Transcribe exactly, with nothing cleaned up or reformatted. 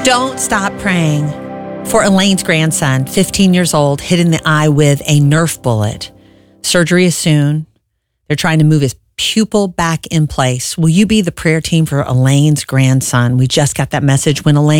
Don't stop praying for Elaine's grandson, fifteen years old, hit in the eye with a Nerf bullet. Surgery is soon. They're trying to move his pupil back in place. Will you be the prayer team for Elaine's grandson? We just got that message when Elaine